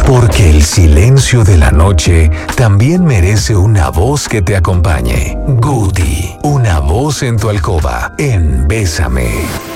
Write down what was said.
Porque el silencio de la noche también merece una voz que te acompañe. Guti, una voz en tu alcoba, en Bésame.